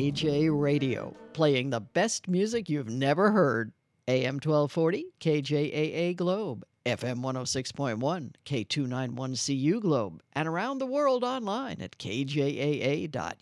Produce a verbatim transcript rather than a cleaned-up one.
K J Radio, playing the best music you've never heard. A M twelve forty, K J A A Globe, F M one oh six point one, K two ninety-one C U Globe, and around the world online at K J A A dot